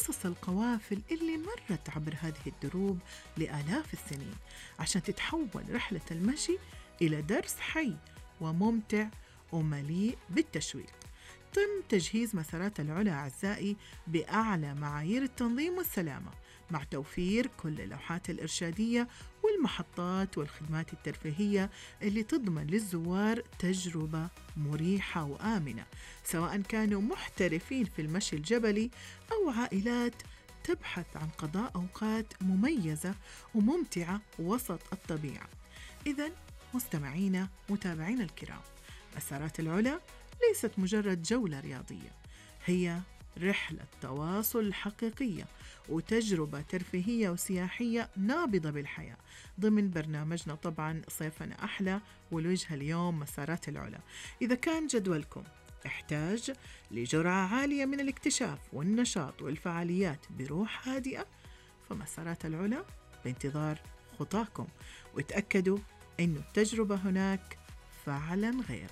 قصص القوافل اللي مرت عبر هذه الدروب لآلاف السنين عشان تتحول رحلة المشي إلى درس حي وممتع ومليء بالتشويق. تم تجهيز مسارات العلا أعزائي بأعلى معايير التنظيم والسلامة، مع توفير كل اللوحات الإرشادية والمحطات والخدمات الترفيهية اللي تضمن للزوار تجربة مريحة وآمنة، سواء كانوا محترفين في المشي الجبلي أو عائلات تبحث عن قضاء أوقات مميزة وممتعة وسط الطبيعة. إذن مستمعينا متابعينا الكرام، مسارات العلا ليست مجرد جولة رياضية، هي رحلة تواصل حقيقية وتجربة ترفيهية وسياحية نابضة بالحياة، ضمن برنامجنا طبعا صيفنا أحلى والوجهة اليوم مسارات العلا. إذا كان جدولكم احتاج لجرعة عالية من الاكتشاف والنشاط والفعاليات بروح هادئة، فمسارات العلا بانتظار خطاكم، وتأكدوا أن التجربة هناك فعلا غير.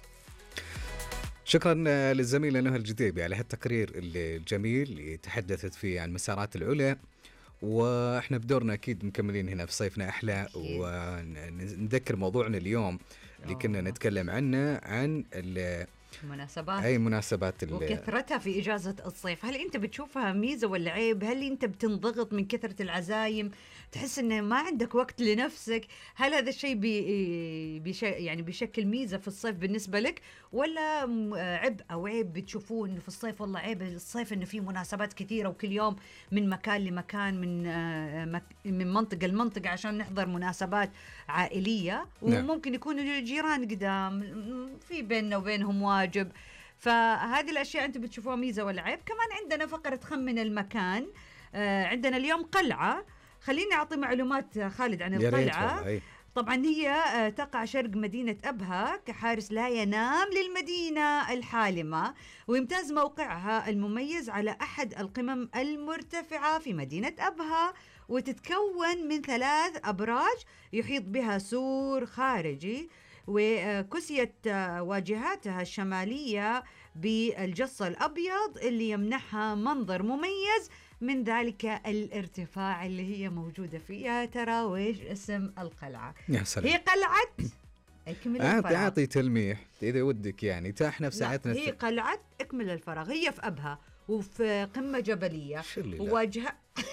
شكرا للزميلة نهى الجديبي على هالتقرير الجميل اللي تحدثت فيه عن مسارات العلا، واحنا بدورنا اكيد مكملين هنا في صيفنا احلى، ونذكر موضوعنا اليوم اللي كنا نتكلم عنه عن مناسبات، أي مناسبات وكثرتها في إجازة الصيف. هل أنت بتشوفها ميزة ولا عيب؟ هل أنت بتنضغط من كثرة العزايم، تحس إنه ما عندك وقت لنفسك؟ هل هذا الشيء يعني بيشكل ميزة في الصيف بالنسبة لك، ولا عيب أو عيب بتشوفوه إنه في الصيف والله عيب الصيف إنه في مناسبات كثيرة وكل يوم من مكان لمكان، من منطقة لمنطقة عشان نحضر مناسبات عائلية، وممكن يكونوا جيران قدام في بيننا وبينهم واجب. فهذه الأشياء أنت بتشوفوها ميزة ولا عيب؟ كمان عندنا فقرة خمن المكان. عندنا اليوم قلعة. خليني أعطي معلومات خالد عن القلعة. طبعا هي تقع شرق مدينة أبها كحارس لا ينام للمدينة الحالمة، ويمتاز موقعها المميز على أحد القمم المرتفعة في مدينة أبها، وتتكون من 3 أبراج يحيط بها سور خارجي، وكسيت واجهاتها الشمالية بالجص الأبيض اللي يمنحها منظر مميز من ذلك الارتفاع اللي هي موجودة فيه. يا ترى ويش اسم القلعة؟ يا سلام. هي قلعة اكمل الفراغ. أعطي تلميح إذا ودك، يعني تاحنا في ساعتنا. هي قلعة اكمل الفراغ، هي في أبها وفي قمة جبلية وواجهة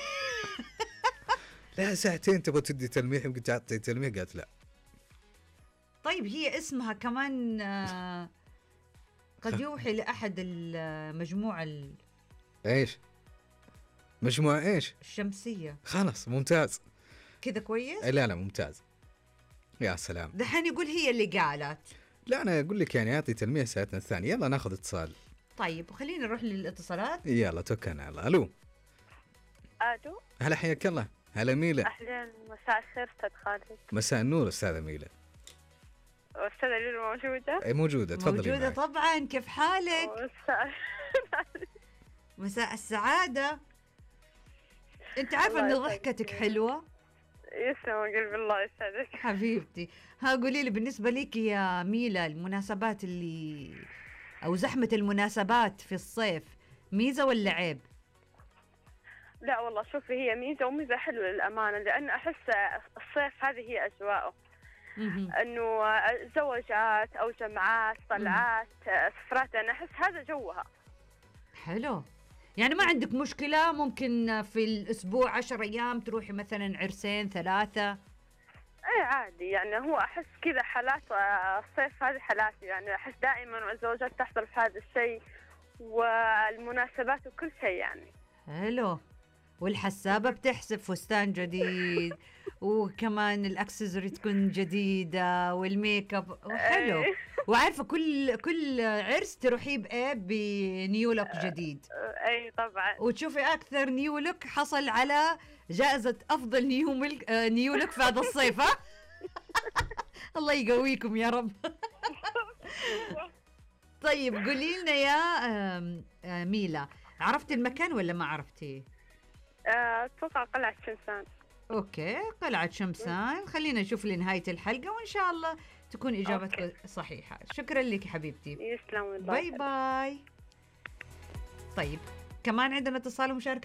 لا ساعتين تبغى تدي تلميح، يمكن تعطي تلميح قالت لا. طيب هي اسمها كمان قد يوحي لأحد المجموعة إيش؟ مجموعة إيش؟ الشمسية. خلاص ممتاز كذا كويس؟ لا ممتاز. يا سلام. دحين يقول هي اللي قالت. لا أنا أقول لك يعني أعطي تلميح ساعتنا الثانية. يلا ناخذ اتصال. طيب خلينا نروح للاتصالات. يلا توكلنا على ألو. ألو. هلا حياك الله. هلا ميلا. أهلا، مساء الخير أستاذ خالد. مساء النور أستاذة ميلا. أستاذة ليلى موجودة؟ أي موجودة، تفضلي. موجودة طبعا، كيف حالك؟ مساء السعادة. أنت عارفة أن ضحكتك حلوة؟ يسلم قلب الله يسعدك حبيبتي. ها قولي لي بالنسبة لك يا ميلا، المناسبات أو زحمة المناسبات في الصيف ميزة ولا عيب؟ لا والله شوفي، هي ميزة وميزة حلوة للأمانة، لأن أحس الصيف هذه هي أجواءه، أنه زواجات أو جمعات طلعات سفرات، أنا أحس هذا جوها حلو. يعني ما عندك مشكلة ممكن في الأسبوع 10 أيام تروحي مثلا عرسين 3؟ اي عادي، يعني هو أحس كذا حالات الصيف، هذه حالاتي، يعني أحس دائما الزواجات تحصل في هذا الشيء والمناسبات وكل شيء يعني. حلو. والحسابة بتحسب فستان جديد وكمان الأكسسوري تكون جديدة والميك اب حلو. وعارفة كل عرس تروحيه بإيه؟ بنيو لوك جديد. أي طبعا. وتشوفي أكثر نيو لوك حصل على جائزة أفضل نيو لوك في هذا الصيف. الله يقويكم يا رب. طيب قولي لنا يا ميلا، عرفتي المكان ولا ما عرفتي؟ أتوقع قلعة شمسان. أوكي، قلعة شمسان. خلينا نشوف لنهاية الحلقة وإن شاء الله تكون إجابتك صحيحة. شكرا لك حبيبتي. يسلم. باي باي. طيب كمان عندنا اتصال ومشاركة.